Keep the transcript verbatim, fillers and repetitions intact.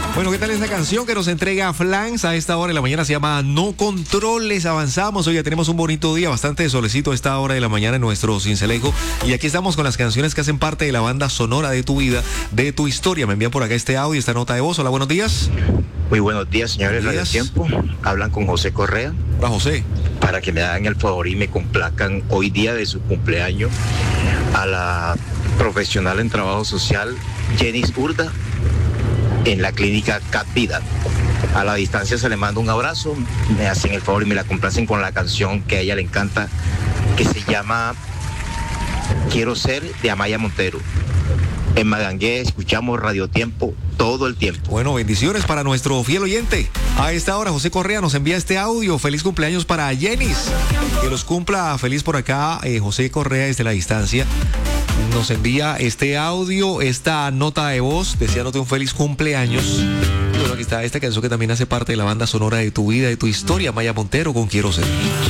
Bueno, ¿qué tal esta canción que nos entrega Flans a esta hora de la mañana? Se llama No Controles. Avanzamos. Hoy ya tenemos un bonito día, bastante solecito a esta hora de la mañana en nuestro Cincelejo. Y aquí estamos con las canciones que hacen parte de la banda sonora de tu vida, de tu historia. Me envían por acá este audio, esta nota de voz. Hola, buenos días. Muy buenos días, señores de Radio Tiempo. Hablan con José Correa. Hola, José. Para que me hagan el favor y me complazcan hoy día de su cumpleaños a la profesional en trabajo social Jenis Urda en la clínica Cat Vida. A la distancia se le manda un abrazo, me hacen el favor y me la complacen con la canción que a ella le encanta, que se llama Quiero Ser, de Amaya Montero. En Magangué escuchamos Radio Tiempo todo el tiempo. Bueno, bendiciones para nuestro fiel oyente. A esta hora José Correa nos envía este audio. Feliz cumpleaños para Jenis. Que los cumpla feliz por acá eh, José Correa desde la distancia. Nos envía este audio, esta nota de voz, deseándote un feliz cumpleaños. Bueno, aquí está esta canción que también hace parte de la banda sonora de tu vida, de tu historia, Amaya Montero con Quiero Ser.